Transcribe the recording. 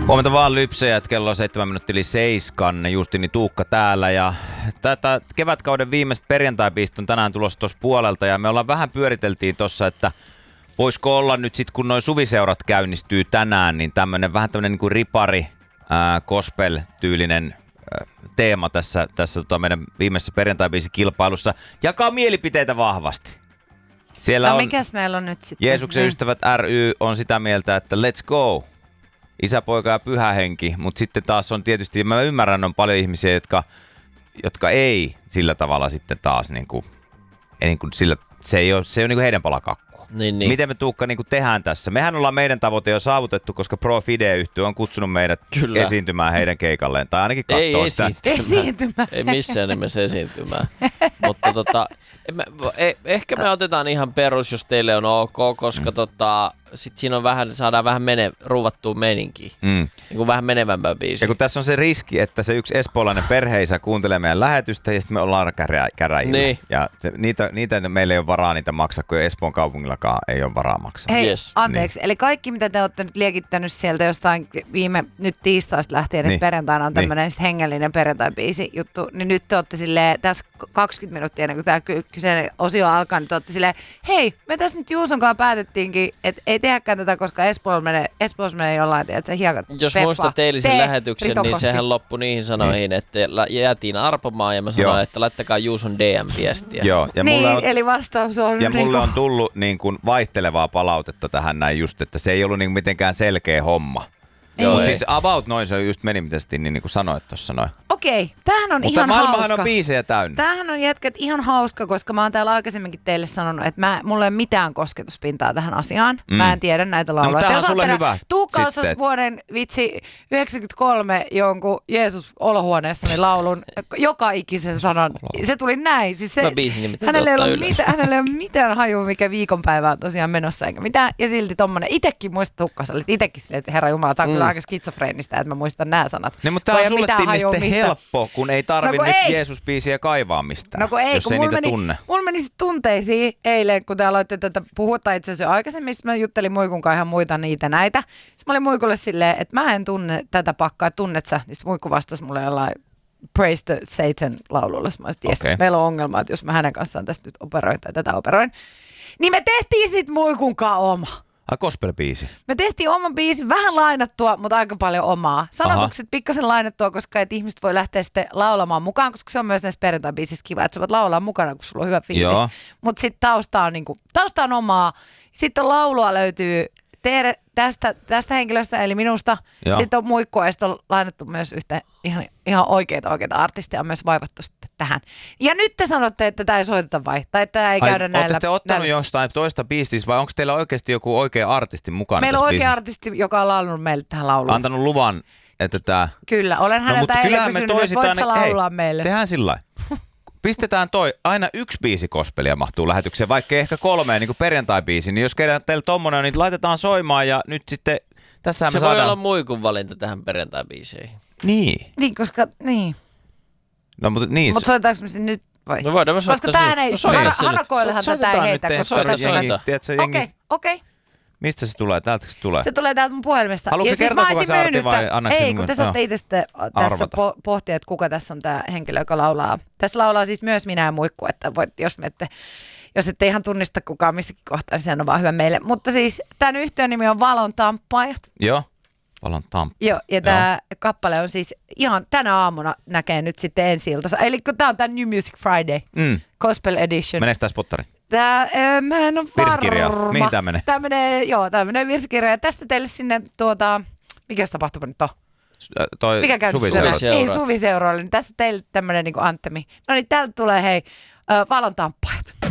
Huomenta vaan lypsejät, kello on 7:07, Justini Tuukka täällä ja tätä kevätkauden viimeiset perjantaibiisit on tänään tulossa tuossa puolelta ja me ollaan vähän pyöriteltiin tossa, että voisiko olla nyt sit kun noi suviseurat käynnistyy tänään, niin vähän tämmönen niinku ripari gospel-tyylinen teema tässä meidän viimeisessä perjantaibiisikilpailussa. Jakaa mielipiteitä vahvasti. Siellä on mikäs meillä on nyt sitten? Jeesuksen ystävät ry on sitä mieltä, että let's go. Isä, poika ja pyhä henki, mutta sitten taas on tietysti, mä ymmärrän, on paljon ihmisiä, jotka ei sillä tavalla sitten taas se ei ole niinku heidän palakakkua. Niin. Miten me Tuukka niinku tehdään tässä? Mehän ollaan meidän tavoite jo saavutettu, koska Pro Fide-yhtye on kutsunut meidät esiintymään heidän keikalleen, tai ainakin katsoo sitä. Esiintymään. Ei missään nimessä esiintymään. Mutta ehkä me otetaan ihan perus, jos teille on ok, koska sit siinä on saadaan vähän ruuvattua meininkiä. Niin kuin vähän menevämpää biisiä. Ja kun tässä on se riski, että se yksi espoolainen perheisä kuuntelee meidän lähetystä ja sitten me ollaan käräjillä. Niin. Ja niitä meillä ei ole varaa niitä maksaa, kun Espoon kaupungillakaan ei ole varaa maksaa. Hei, anteeksi. Niin. Eli kaikki, mitä te olette nyt liekittänyt sieltä jostain nyt tiistaista lähtien, että perjantaina on tämmöinen hengellinen perjantai-biisi juttu, niin nyt te olette silleen, tässä 20 minuuttia ennen kuin tämä kyseinen osio alkaa, niin te olette silleen, hei, me tässä nyt Juuson kanssa päätettiinkin, että ei tehdäkään tätä, koska Espoossa menee jollain, tiedätkö, hiekat. Jos muistat eilisen lähetyksen, niin sehän loppui niihin sanoihin, että jäätiin arpomaan ja mä sanoin, että laittakaa Juuson DM-viestiä. Joo, ja eli vastaus on... Ja mulle on tullut niin kuin vaihtelevaa palautetta tähän näin just, että se ei ollut niin mitenkään selkeä homma. Mutta siis about noin se just meni, mitä Stinni niin kuin sanoit tuossa noin. Okei, tämähän on mutta ihan hauska. Mutta maailmahan on biisejä täynnä. Tämähän on jätkät ihan hauska, koska mä oon täällä aikaisemminkin teille sanonut, että mulla ei ole mitään kosketuspintaa tähän asiaan. Mä en tiedä näitä lauluja. No, mutta sulle hyvä. Tuukka osasi vuoden 93 jonkun Jeesus olohuoneessani laulun joka ikisen sanan. Se tuli näin. Siis hänelle ei ole mitään hajua, mikä viikonpäivä on tosiaan menossa eikä mitään. Ja silti tommonen. Itekin muista Tuukka, sä olit itekin silleen, että Herra Jumala, tää on kyllä aika skitsofreenistä, että mä muistan nämä sanat. Niin, mutta tää on sulle Tinni helppo, kun ei tarvi nyt Jeesus-biisiä kaivaa mistään, jos ei niitä tunne. Mulla meni sit tunteisiin eilen, kun te aloitte tätä puhuttaa itse asiassa jo aikaisemmin, mä juttelin Muikunkaan ihan muita näitä. Sitten mä olin Muikulle silleen, että mä en tunne tätä pakkaa, tunnet sä? Niin Muikku vastasi mulle jollain Praise the Satan laululla. Mä olisin, meillä on ongelma, että jos mä hänen kanssaan tästä nyt operoin tai tätä operoin. Niin me tehtiin sit Muikunkaan oma. Gospel-biisi. Me tehtiin oman biisin, vähän lainattua, mutta aika paljon omaa. Sanotukset pikkasen lainattua, koska et ihmiset voi lähteä sitten laulamaan mukaan, koska se on myös näissä perjantai-biisissä kiva, että sä voit laulaa mukana, kun sulla on hyvä fiilis. Mutta sitten tausta on omaa. Sitten laulua löytyy tästä henkilöstä, eli minusta. Joo. Sitten on Muikkua ja sitten on lainattu myös yhtä ihan oikeita artistia, on myös vaivattu sitten tähän. Ja nyt te sanotte, että tämä ei soiteta vai? Tai että tämä ei käydä näillä... Oletteko te ottanut jostain toista biisistä vai onko teillä oikeasti joku oikea artisti mukana? Meillä on oikea artisti, joka on laulunut meille tähän lauluun. Antanut luvan, että tämä... Kyllä, olen häneltä eilen kysynyt, että voit sä laulaa meille. Tehdään sillä pistetään aina yksi biisi gospelia mahtuu lähetykseen, vaikka ehkä 3 niin kuin perjantai-biisi, niin jos kerran teillä tommonen on, niin laitetaan soimaan ja nyt sitten tässä me saadaan... Se voi olla Muikun valinta tähän perjantai-biiseihin. Niin. Niin, koska, niin. No, mutta niin. Mutta soitetaanko me sen nyt vai? No voidaan me koska tämähän ei, harakoillehan tätä ei heitä. Okei. Mistä se tulee? Täältä se tulee? Se tulee täältä mun puhelimesta. Haluatko se kertoa, kuka se arti vai annatko ei, kun te saatte itse tässä pohtia, että kuka tässä on tämä henkilö, joka laulaa. Tässä laulaa siis myös minä ja Muikku, että voit, jos ette ihan tunnista kukaan missäkin kohtaa, niin sehän on vaan hyvä meille. Mutta siis tämän yhtiön nimi on Valon Tamppaajat. Joo, Valon Tamppaajat. Joo, ja tämä kappale on siis ihan tänä aamuna näkee nyt sitten ensi-iltansa. Eli kun tämä on tämä New Music Friday, Gospel Edition. Meneekö tämä spottari? Mä en ole virsikirja. varma. Mihin tämä menee? Tämä menee virsikirja. Ja tästä teille sinne mikäs tapahtuma nyt on? Mikä Suviseura. Ei Suviseura, niin tässä teille tämmöinen niinku anthemi. No niin, täältä tulee Valon Tamppaajat.